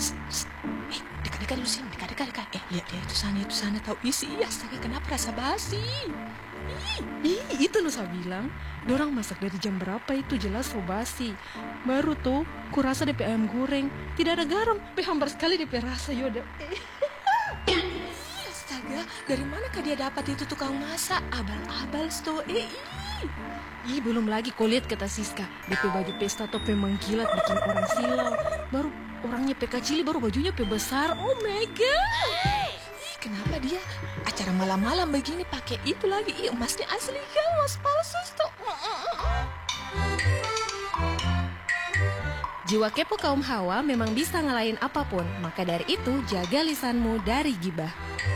Dekat-dekat dulu sini, dekat. Lihat dia itu sana tahu isi. Astaga, kenapa rasa basi? Itu loh saya bilang, dorang masak dari jam berapa itu jelas basi. Baru tuh, kurasa DP ayam goreng tidak ada garam, hambar sekali DP rasa Yoda. Astaga, dari manakah dia dapat itu tukang masak? Abal-abal sto. Belum lagi kau lihat kata Siska, DP baju pesta tuh mengkilat bikin orang silau. Baru orangnya kecil, baru bajunya besar. Oh my god. Kenapa dia acara malam-malam begini pakai itu lagi? Emasnya asli kan, emas palsu sto. Jiwa kepo kaum Hawa memang bisa ngalahin apapun. Maka dari itu, jaga lisanmu dari gibah.